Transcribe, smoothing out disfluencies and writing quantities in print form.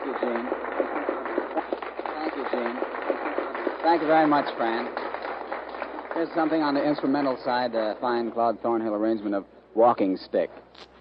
Thank you, Gene. Thank you, Gene. Thank you very much, Fran. Here's something on the instrumental side, a fine Claude Thornhill arrangement of Walking Stick.